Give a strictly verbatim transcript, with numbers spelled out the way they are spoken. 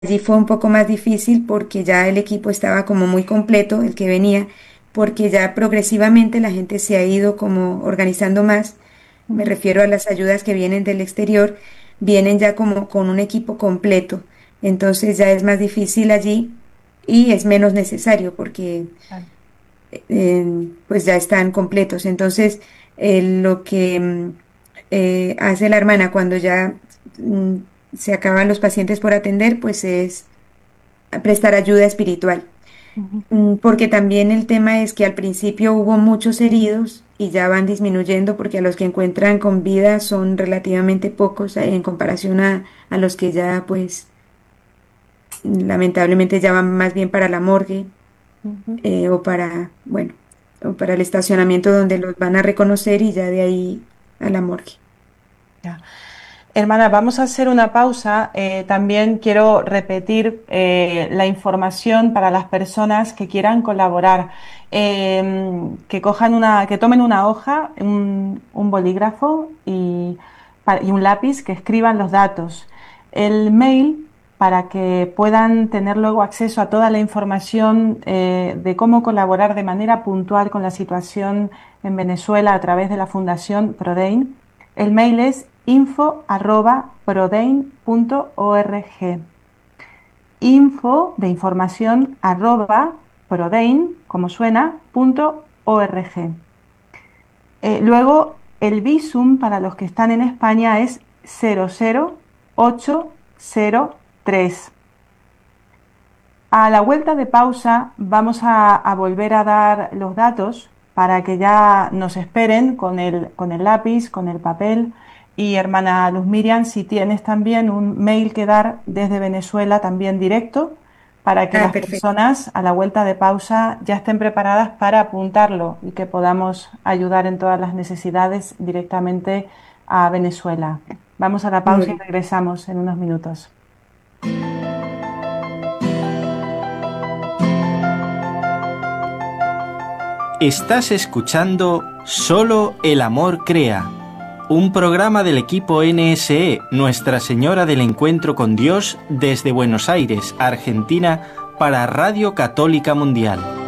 allí fue un poco más difícil porque ya el equipo estaba como muy completo, el que venía, porque ya progresivamente la gente se ha ido como organizando más. Me Ujú. refiero a las ayudas que vienen del exterior, vienen ya como con un equipo completo. Entonces ya es más difícil allí y es menos necesario porque Vale. eh, pues ya están completos. Entonces, eh, lo que mm, eh, hace la hermana cuando ya mm, se acaban los pacientes por atender, pues es prestar ayuda espiritual. Ujú. Mm, Porque también el tema es que al principio hubo muchos heridos y ya van disminuyendo porque a los que encuentran con vida son relativamente pocos eh, en comparación a, a los que ya pues lamentablemente ya van más bien para la morgue Ujú. eh, o para, bueno, o para el estacionamiento donde los van a reconocer y ya de ahí a la morgue. Ya. Hermana, vamos a hacer una pausa. Eh, también quiero repetir eh, la información para las personas que quieran colaborar. Eh, que cojan una, que tomen una hoja, un, un bolígrafo y, pa- y un lápiz, que escriban los datos. El mail para que puedan tener luego acceso a toda la información eh, de cómo colaborar de manera puntual con la situación en Venezuela a través de la Fundación Prodein. El mail es info arroba prodein punto org. Info de información arroba prodein, como suena, punto org. Eh, luego, el visum para los que están en España es cero cero ocho cero tres. A la vuelta de pausa vamos a, a volver a dar los datos para que ya nos esperen con el, con el lápiz, con el papel. Y hermana Luz Miriam, si tienes también un mail que dar desde Venezuela también directo, para que Ah, las perfecto. personas a la vuelta de pausa ya estén preparadas para apuntarlo y que podamos ayudar en todas las necesidades directamente a Venezuela. Vamos a la Muy pausa y bien. regresamos en unos minutos. Estás escuchando Solo el amor crea, un programa del equipo N S E, Nuestra Señora del Encuentro con Dios, desde Buenos Aires, Argentina, para Radio Católica Mundial.